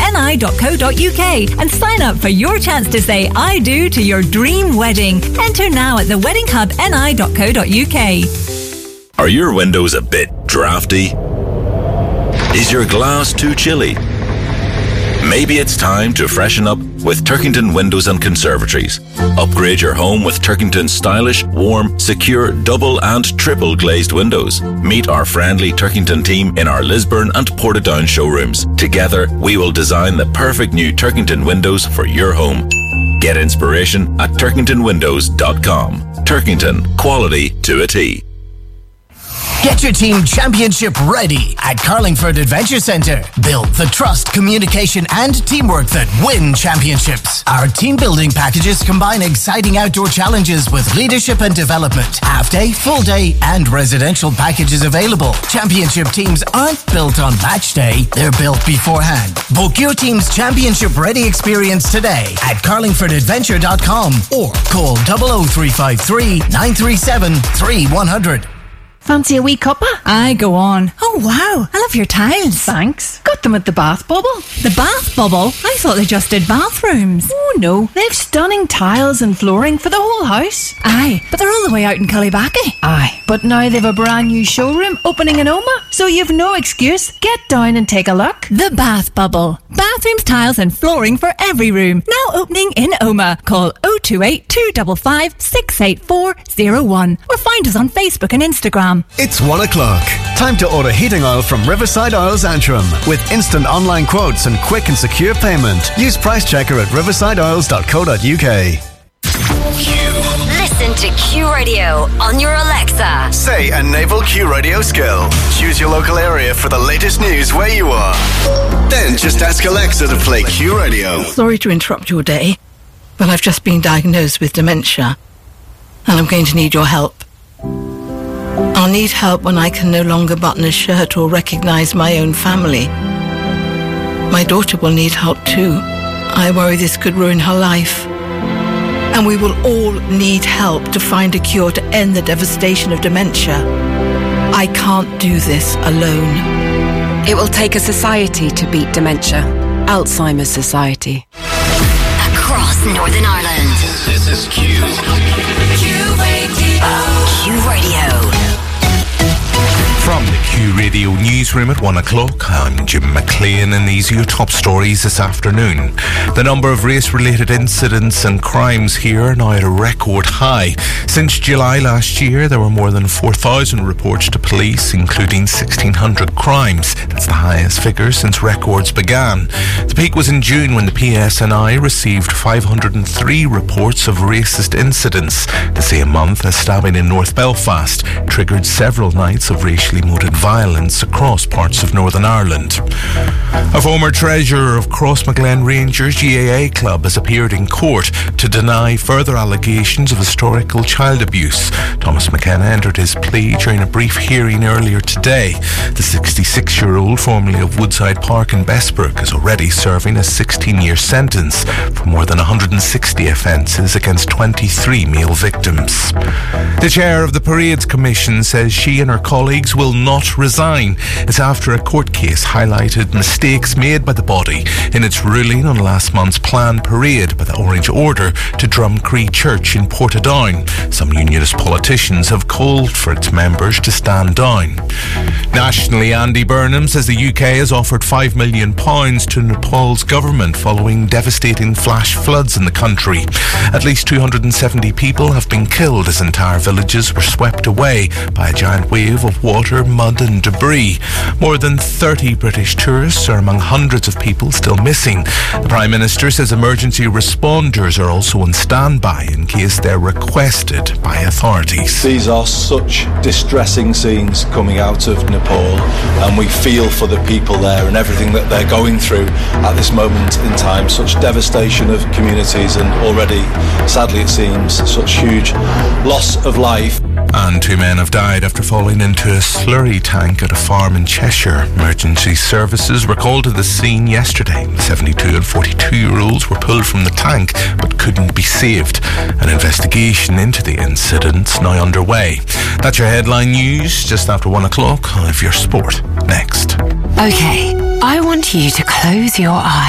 weddinghubni.co.uk and sign up for your chance to say I do to your dream wedding. Enter now at the weddinghubni.co.uk. Are your windows a bit drafty? Is your glass too chilly? Maybe it's time to freshen up with Turkington Windows and Conservatories. Upgrade your home with Turkington's stylish, warm, secure, double and triple glazed windows. Meet our friendly Turkington team in our Lisburn and Portadown showrooms. Together, we will design the perfect new Turkington windows for your home. Get inspiration at turkingtonwindows.com. Turkington, quality to a T. Get your team championship ready at Carlingford Adventure Centre. Build the trust, communication and teamwork that win championships. Our team building packages combine exciting outdoor challenges with leadership and development. Half day, full day and residential packages available. Championship teams aren't built on match day, they're built beforehand. Book your team's championship ready experience today at carlingfordadventure.com or call 00353 937 3100. Fancy a wee cuppa? Aye, go on. Oh, wow. I love your tiles. Thanks. Got them at the Bath Bubble. The Bath Bubble? I thought they just did bathrooms. Oh, no. They've stunning tiles and flooring for the whole house. Aye, but they're all the way out in Cullybackey. Aye, but now they've a brand new showroom opening in Oma, so you've no excuse. Get down and take a look. The Bath Bubble. Bathrooms, tiles and flooring for every room. Now opening in Oma. Call 028 255 68401 or find us on Facebook and Instagram. It's 1 o'clock. Time to order heating oil from Riverside Oils Antrim with instant online quotes and quick and secure payment. Use Price Checker at riversideoils.co.uk. Listen to Q Radio on your Alexa. Say a naval Q Radio skill. Choose your local area for the latest news where you are. Then just ask Alexa to play Q Radio. Sorry to interrupt your day, but I've just been diagnosed with dementia, and I'm going to need your help. I'll need help when I can no longer button a shirt or recognise my own family. My daughter will need help too. I worry this could ruin her life. And we will all need help to find a cure to end the devastation of dementia. I can't do this alone. It will take a society to beat dementia. Alzheimer's Society. Across Northern Ireland. This is Q. Q Radio. From the Q Radio newsroom at 1 o'clock, I'm Jim McLean and these are your top stories this afternoon. The number of race-related incidents and crimes here are now at a record high. Since July last year, there were more than 4,000 reports to police, including 1,600 crimes. That's the highest figure since records began. The peak was in June when the PSNI received 503 reports of racist incidents. The same month, a stabbing in North Belfast triggered several nights of racially motivated violence across parts of Northern Ireland. A former treasurer of Crossmaglen Rangers GAA club has appeared in court to deny further allegations of historical child abuse. Thomas McKenna entered his plea during a brief hearing earlier today. The 66-year-old, formerly of Woodside Park in Bessbrook, is already serving a 16-year sentence for more than 160 offences against 23 male victims. The chair of the Parades Commission says she and her colleagues will not resign. It's after a court case highlighted mistakes made by the body in its ruling on last month's planned parade by the Orange Order to Drumcree Church in Portadown. Some unionist politicians have called for its members to stand down. Nationally, Andy Burnham says the UK has offered £5 million to Nepal's government following devastating flash floods in the country. At least 270 people have been killed as entire villages were swept away by a giant wave of water, mud and debris. More than 30 British tourists are among hundreds of people still missing. The Prime Minister says emergency responders are also on standby in case they're requested by authorities. These are such distressing scenes coming out of Nepal, and we feel for the people there and everything that they're going through at this moment in time. Such devastation of communities and already, sadly it seems, such huge loss of life. And 2 men have died after falling into a slurry tank at a farm in Cheshire. Emergency services were called to the scene yesterday. 72 and 42-year-olds were pulled from the tank but couldn't be saved. An investigation into the incident's now underway. That's your headline news just after 1 o'clock. I'll have your sport next. Okay, I want you to close your eyes.